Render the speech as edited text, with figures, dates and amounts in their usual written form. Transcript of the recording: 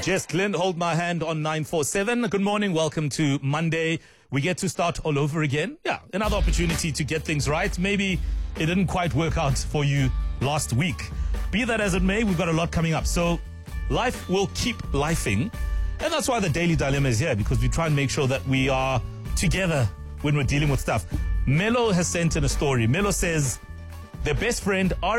Jess Glynn, hold my hand on 947. Good morning. Welcome to Monday. We get to start all over again. Yeah, another opportunity to get things right. Maybe it didn't quite work out for you last week. Be that as it may, we've got a lot coming up. So life will keep lifing. And that's why the Daily Dilemma is here, because we try and make sure that we are together when we're dealing with stuff. Melo has sent in a story. Melo says their best friend